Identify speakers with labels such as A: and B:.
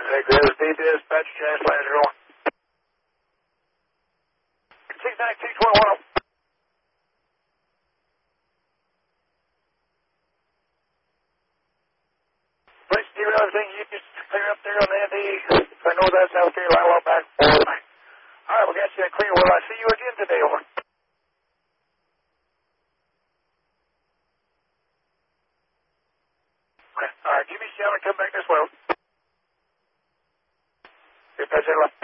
A: This is dispatch, translator on. 692.1. Please do everything you just clear up there on the ND. I know that's South Carolina, well back forward. All right, we got you clear. Will I see you again today, over? Okay. All right, give me a shout and come back this way. Dispatch,